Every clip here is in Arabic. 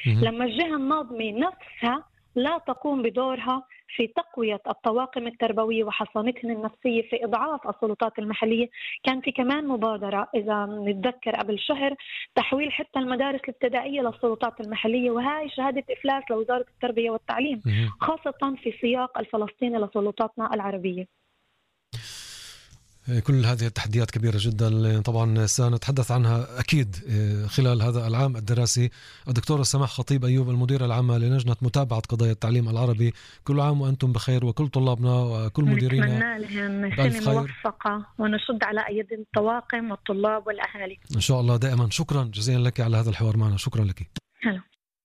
مهم. لما الجهة الناظمة نفسها لا تقوم بدورها في تقوية الطواقم التربوية وحصانتهن النفسية في إضعاف السلطات المحلية. كان في كمان مبادرة إذا نتذكر قبل شهر تحويل حتى المدارس الابتدائية للسلطات المحلية، وهاي شهادة إفلاس لوزارة التربية والتعليم، مهم. خاصة في سياق الفلسطيني لسلطاتنا العربية. كل هذه التحديات كبيرة جدا، طبعا سنتحدث عنها أكيد خلال هذا العام الدراسي. الدكتورة سماح خطيب أيوب، المديرة العامة للجنة متابعة قضايا التعليم العربي، كل عام وأنتم بخير وكل طلابنا وكل مديرينا نتمنى لهم بألف سنة خير موفقة ونشد على أيدي الطواقم والطلاب والأهالي إن شاء الله دائما. شكرا جزيلا لك على هذا الحوار معنا، شكرا لك. هلا.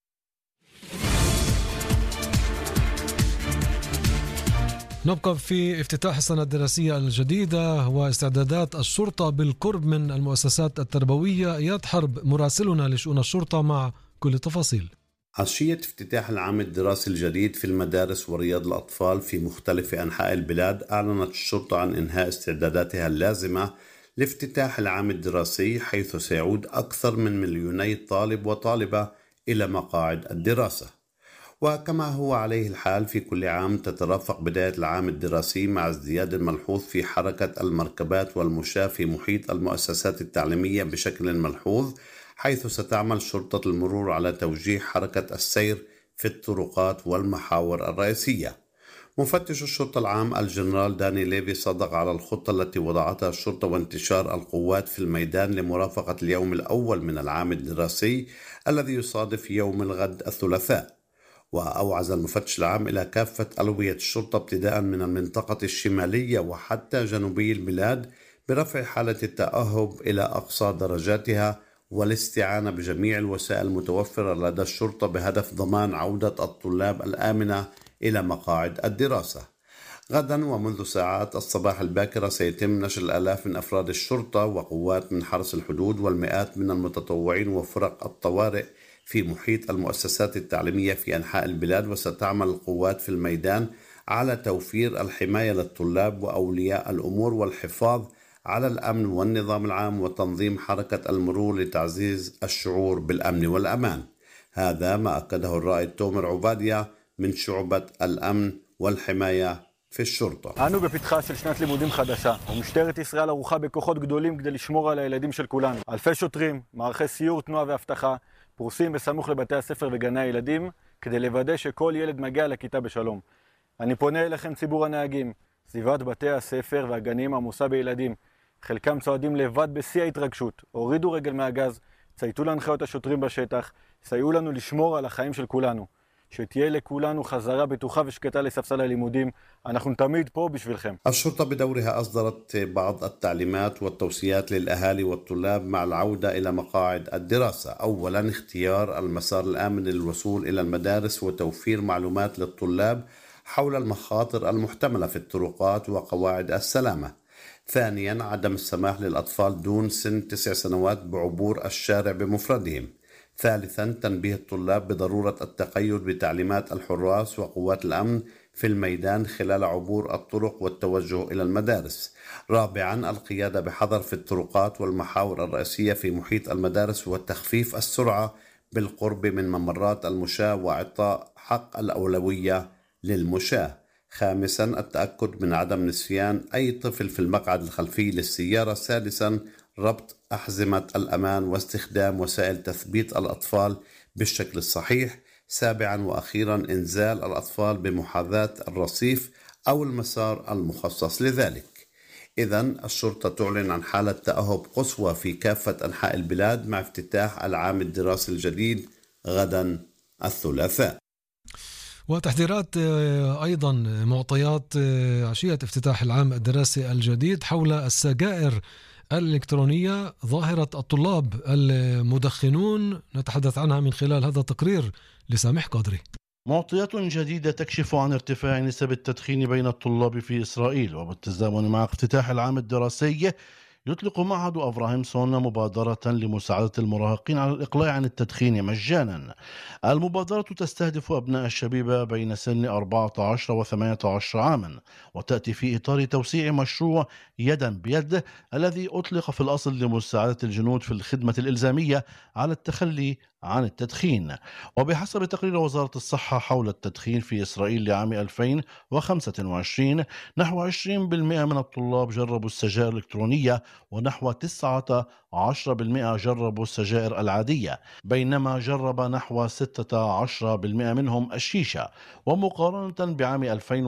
نبقى في افتتاح السنة الدراسية الجديدة واستعدادات الشرطة بالقرب من المؤسسات التربوية. إياد حرب مراسلنا لشؤون الشرطة مع كل التفاصيل. عشية افتتاح العام الدراسي الجديد في المدارس ورياض الأطفال في مختلف أنحاء البلاد، أعلنت الشرطة عن إنهاء استعداداتها اللازمة لافتتاح العام الدراسي، حيث سيعود أكثر من 2 طالب وطالبة إلى مقاعد الدراسة. وكما هو عليه الحال في كل عام، تترافق بداية العام الدراسي مع ازدياد ملحوظ في حركة المركبات والمشاة في محيط المؤسسات التعليمية بشكل ملحوظ، حيث ستعمل شرطة المرور على توجيه حركة السير في الطرقات والمحاور الرئيسية. مفتش الشرطة العام الجنرال داني ليفي صدق على الخطة التي وضعتها الشرطة وانتشار القوات في الميدان لمرافقة اليوم الأول من العام الدراسي الذي يصادف يوم الغد الثلاثاء. وأوعز المفتش العام إلى كافة ألوية الشرطة ابتداء من المنطقة الشمالية وحتى جنوبي البلاد برفع حالة التأهب إلى أقصى درجاتها والاستعانة بجميع الوسائل المتوفرة لدى الشرطة بهدف ضمان عودة الطلاب الآمنة إلى مقاعد الدراسة. غدا ومنذ ساعات الصباح الباكرة سيتم نشر الآلاف من أفراد الشرطة وقوات من حرس الحدود والمئات من المتطوعين وفرق الطوارئ في محيط المؤسسات التعليمية في أنحاء البلاد، وستعمل القوات في الميدان على توفير الحماية للطلاب وأولياء الأمور والحفاظ على الأمن والنظام العام وتنظيم حركة المرور لتعزيز الشعور بالأمن والأمان. هذا ما أكده الرائد تومر عبادية من شعبة الأمن والحماية في الشرطة. אנו בפתחה של שנת לימודים חדשה, ומשטרת ישראל ערוכה בכוחות גדולים כדי לשמור על הילדים של כולנו. אלפי שוטרים, מערכי סיור, תנועה ואבטחה, פרוסים בסמוך לבתי הספר וגני הילדים, כדי לוודא שכל ילד מגיע לכיתה בשלום. אני פונה אליכם ציבור הנהגים, סביבת בתי הספר והגנים עמוסה בילדים. חלקם צועדים לבד בשיא ההתרגשות, הורידו רגל מהגז, צייתו להנחיות השוטרים בשטח, סייעו לנו לשמור על החיים של כולנו. שתהיה לכולנו חזרה בטוחה ושקטה לספסל הלימודים. אנחנו תמיד פה בשבילכם. الشرطة بدورها أصدرت بعض التعليمات والتوصيات للأهالي والطلاب مع العودة إلى مقاعد الدراسة. أولا، اختيار المسار الآمن للوصول إلى المدارس وتوفير معلومات للطلاب حول المخاطر المحتملة في الطرقات وقواعد السلامة. ثانيا، عدم السماح للأطفال دون سن 9 سنوات بعبور الشارع بمفردهم. ثالثا، تنبيه الطلاب بضرورة التقيد بتعليمات الحراس وقوات الأمن في الميدان خلال عبور الطرق والتوجه إلى المدارس. رابعا، القيادة بحذر في الطرقات والمحاور الرئيسية في محيط المدارس وتخفيف السرعة بالقرب من ممرات المشاة وإعطاء حق الأولوية للمشاة. خامسا، التأكد من عدم نسيان أي طفل في المقعد الخلفي للسيارة. سادسا، ربط أحزمة الأمان واستخدام وسائل تثبيت الأطفال بالشكل الصحيح. سابعا وأخيرا، إنزال الأطفال بمحاذاة الرصيف أو المسار المخصص لذلك. إذن الشرطة تعلن عن حالة تأهب قصوى في كافة أنحاء البلاد مع افتتاح العام الدراسي الجديد غدا الثلاثاء. وتحذيرات أيضا معطيات عشية افتتاح العام الدراسي الجديد حول السجائر الإلكترونية، ظاهرة الطلاب المدخنون، نتحدث عنها من خلال هذا التقرير لسامح قادري. معطيات جديدة تكشف عن ارتفاع نسب التدخين بين الطلاب في إسرائيل. وبالتزامن مع افتتاح العام الدراسي يطلق معهد أفراهيمسون مبادرة لمساعدة المراهقين على الإقلاع عن التدخين مجانا. المبادرة تستهدف أبناء الشبيبة بين سن 14 و18 عاما، وتأتي في إطار توسيع مشروع يدا بيد الذي أطلق في الأصل لمساعدة الجنود في الخدمة الإلزامية على التخلي عن التدخين. وبحسب تقرير وزارة الصحة حول التدخين في إسرائيل لعام 2025 نحو 20% من الطلاب جربوا السجائر الإلكترونية، ونحو 19% جربوا السجائر العادية، بينما جرب نحو 16% منهم الشيشة. ومقارنة بعام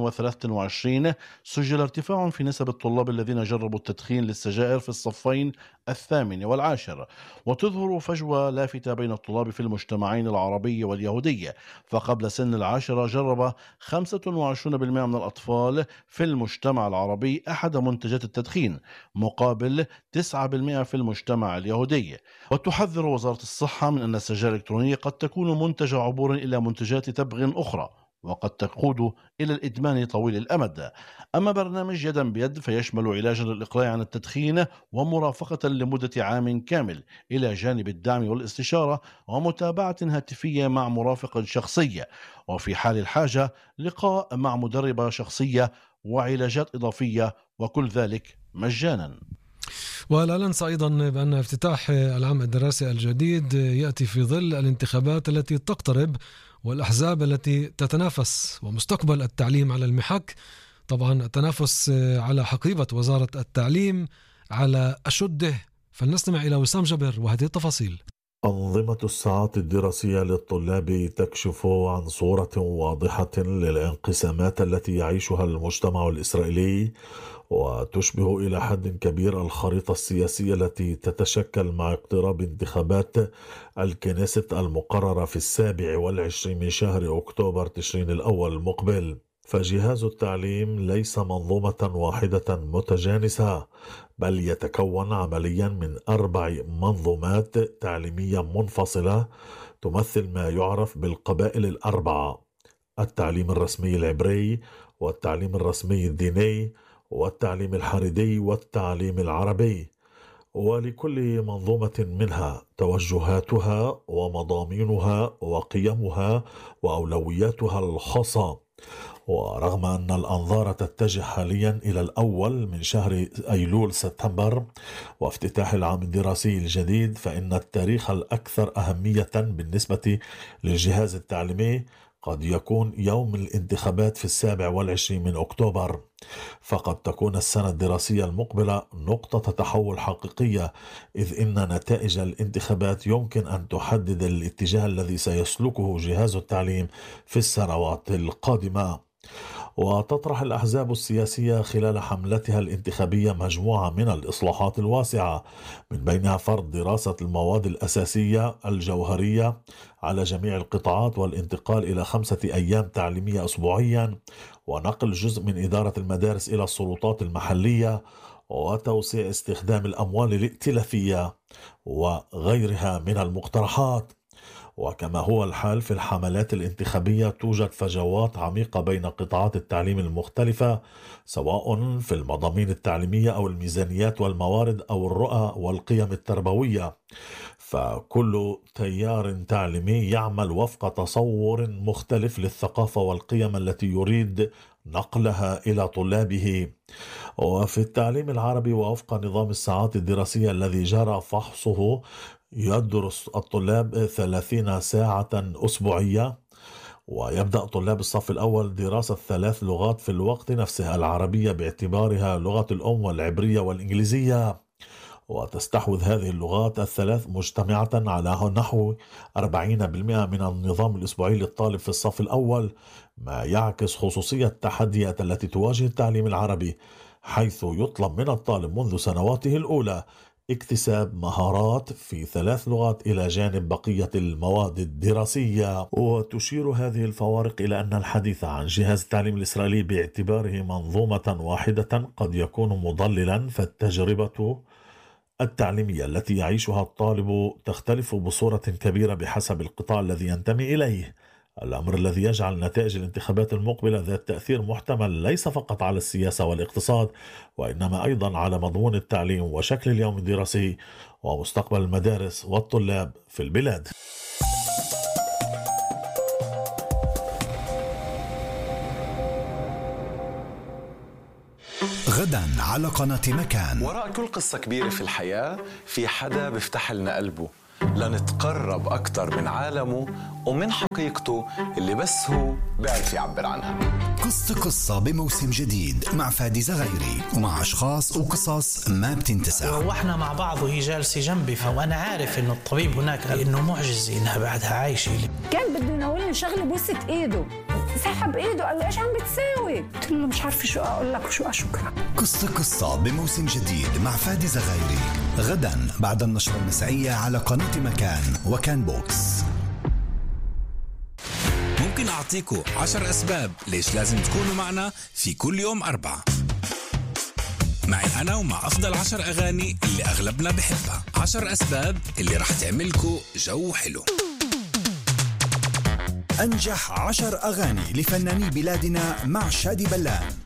2023 سجل ارتفاع في نسب الطلاب الذين جربوا التدخين للسجائر في الصفين 8 و10. وتظهر فجوة لافتة بين الطلاب في المجتمعين العربي واليهودي، فقبل سن 10 جرب 25% من الأطفال في المجتمع العربي أحد منتجات التدخين، مقابل 9% في المجتمع اليهودي. وتحذر وزارة الصحة من أن السجائر الإلكترونية قد تكون منتج عبور إلى منتجات تبغ أخرى، وقد تقود إلى الإدمان طويل الأمد. أما برنامج يدا بيد فيشمل علاجا للإقلاع عن التدخين ومرافقة لمدة عام كامل، إلى جانب الدعم والاستشارة ومتابعة هاتفية مع مرافق شخصي، وفي حال الحاجة لقاء مع مدربة شخصية وعلاجات إضافية، وكل ذلك مجانا. ولا ننسى أيضا بأن افتتاح العام الدراسي الجديد يأتي في ظل الانتخابات التي تقترب والأحزاب التي تتنافس، ومستقبل التعليم على المحك. طبعا التنافس على حقيبة وزارة التعليم على أشده. فلنستمع إلى وسام جبر وهذه التفاصيل. أنظمة الساعات الدراسية للطلاب تكشف عن صورة واضحة للانقسامات التي يعيشها المجتمع الإسرائيلي، وتشبه إلى حد كبير الخريطة السياسية التي تتشكل مع اقتراب انتخابات الكنيسة المقررة في 27 من شهر أكتوبر تشرين الأول المقبل. فجهاز التعليم ليس منظومة واحدة متجانسة، بل يتكون عمليا من 4 منظومات تعليمية منفصلة تمثل ما يعرف بالقبائل 4: التعليم الرسمي العبري، والتعليم الرسمي الديني، والتعليم الحريدي، والتعليم العربي. ولكل منظومة منها توجهاتها ومضامينها وقيمها وأولوياتها الخاصة. ورغم أن الأنظار تتجه حاليا إلى الأول من شهر أيلول سبتمبر وافتتاح العام الدراسي الجديد، فإن التاريخ الأكثر أهمية بالنسبة للجهاز التعليمي قد يكون يوم الانتخابات في 27 من أكتوبر. فقد تكون السنة الدراسية المقبلة نقطة تحول حقيقية، إذ إن نتائج الانتخابات يمكن أن تحدد الاتجاه الذي سيسلكه جهاز التعليم في السنوات القادمة. وتطرح الأحزاب السياسية خلال حملتها الانتخابية مجموعة من الإصلاحات الواسعة، من بينها فرض دراسة المواد الأساسية الجوهرية على جميع القطاعات، والانتقال إلى 5 أيام تعليمية أسبوعيا، ونقل جزء من إدارة المدارس إلى السلطات المحلية، وتوسيع استخدام الأموال الائتلافية وغيرها من المقترحات. وكما هو الحال في الحملات الانتخابية، توجد فجوات عميقة بين قطاعات التعليم المختلفة، سواء في المضامين التعليمية أو الميزانيات والموارد أو الرؤى والقيم التربوية. فكل تيار تعليمي يعمل وفق تصور مختلف للثقافة والقيم التي يريد نقلها إلى طلابه. وفي التعليم العربي، ووفق نظام الساعات الدراسية الذي جرى فحصه، يدرس الطلاب 30 ساعة أسبوعية، ويبدأ طلاب الصف الأول دراسة 3 لغات في الوقت نفسه: العربية باعتبارها لغة الأم، والعبرية والإنجليزية. وتستحوذ هذه اللغات ال3 مجتمعة على نحو 40% من النظام الأسبوعي للطالب في الصف الأول، ما يعكس خصوصية التحديات التي تواجه التعليم العربي، حيث يطلب من الطالب منذ سنواته الأولى اكتساب مهارات في 3 لغات إلى جانب بقية المواد الدراسية. وتشير هذه الفوارق إلى أن الحديث عن جهاز التعليم الإسرائيلي باعتباره منظومة واحدة قد يكون مضللا، فالتجربة التعليمية التي يعيشها الطالب تختلف بصورة كبيرة بحسب القطاع الذي ينتمي إليه، الأمر الذي يجعل نتائج الانتخابات المقبلة ذات تأثير محتمل ليس فقط على السياسة والاقتصاد، وإنما أيضا على مضمون التعليم وشكل اليوم الدراسي ومستقبل المدارس والطلاب في البلاد. غدا على قناة مكان. وراء كل قصة كبيرة في الحياة في حدا بيفتح لنا قلبه، لنتقرب أكتر من عالمه ومن حقيقته اللي بس هو بيعرف يعبر عنها. قصة بموسم جديد مع فادي زغيري ومع أشخاص وقصص ما بتنتسى. روحنا مع بعض وهي جالسة جنبي وأنا عارف إنه الطبيب هناك قال إنه معجزة إنها بعدها عايشة. كان بده يناولني شغلة بوسة إيده، سحب إيده قال لي إيش عم بتساوي؟ قلت له مش عارفة شو أقول لك وشو أشكرك. قصة بموسم جديد مع فادي زغيري غدا بعد النشرة المسائية على قناة مكان وكان بوكس. ممكن أعطيكم 10 أسباب ليش لازم تكونوا معنا في كل يوم 4 معي أنا ومع أفضل 10 أغاني اللي أغلبنا بحبها. 10 أسباب اللي رح تعملكوا جو حلو. أنجح 10 أغاني لفناني بلادنا مع شادي بلان.